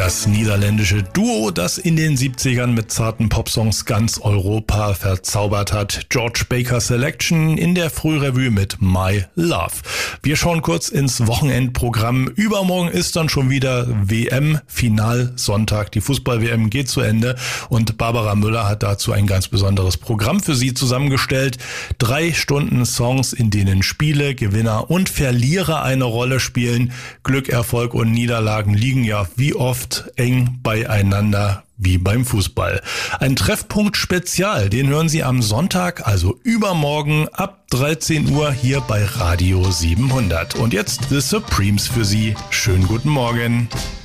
Das niederländische Duo, das in den 70ern mit zarten Popsongs ganz Europa verzaubert hat. George Baker Selection in der Frührevue mit My Love. Wir schauen kurz ins Wochenendprogramm. Übermorgen ist dann schon wieder WM-Finalsonntag. Die Fußball-WM geht zu Ende und Barbara Müller hat dazu ein ganz besonderes Programm für Sie zusammengestellt. 3 Stunden Songs, in denen Spiele, Gewinner und Verlierer eine Rolle spielen. Glück, Erfolg und Niederlagen liegen ja wie oft eng beieinander wie beim Fußball. Ein Treffpunkt Spezial, den hören Sie am Sonntag, also übermorgen ab 13 Uhr hier bei Radio 700. Und jetzt The Supremes für Sie. Schönen guten Morgen.